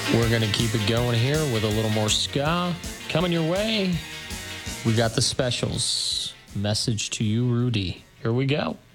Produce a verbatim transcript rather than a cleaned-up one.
We're going to keep it going here with a little more ska coming your way. We got the specials. Message to you, Rudy. Here we go.